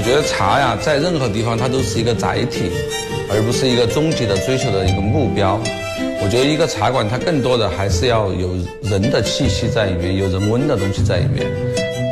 觉得茶呀，在任何地方它都是一个载体，而不是一个终极的追求的一个目标。我觉得一个茶馆它更多的还是要有人的气息在里面，有人文的东西在里面。